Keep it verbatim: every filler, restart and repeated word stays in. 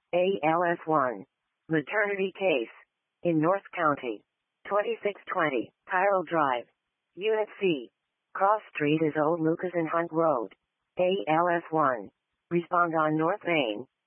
A L S one. Maternity case. In North County. twenty-six twenty, Tyrrell Drive. Unit C. Cross Street is Old Lucas and Hunt Road. A L S one. Respond on North Main.